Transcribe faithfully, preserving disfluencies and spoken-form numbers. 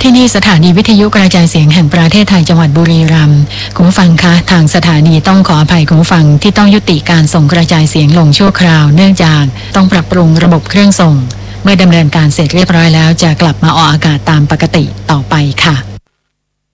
ที่นี่สถานีวิทยุกระจายเสียงแห่งประเทศไทยจังหวัดบุรีรัมย์คุณผู้ฟังคะทางสถานีต้องขออภัยคุณผู้ฟังที่ต้องยุติการส่งกระจายเสียงลงชั่วคราวเนื่องจากต้องปรับปรุงระบบเครื่องส่งเมื่อดำเนินการเสร็จเรียบร้อยแล้วจะกลับมาออกอากาศตามปกติต่อไปค่ะ